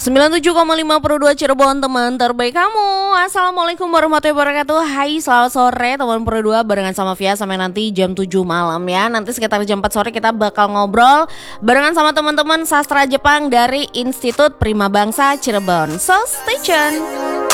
97,5 Pro 2 Cirebon, teman terbaik kamu. Assalamualaikum warahmatullahi wabarakatuh. Hai, selamat sore teman Pro 2, barengan sama Via sampai nanti jam 7 malam ya. Nanti sekitar jam 4 sore kita bakal ngobrol barengan sama teman-teman sastra Jepang dari Institut Prima Bangsa Cirebon. So stay tune.